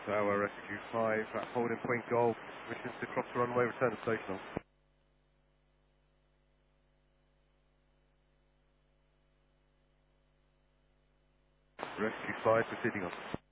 Tower Rescue 5 at holding point Golf, wishes to cross the runway, return to station. Rescue 5 proceeding on.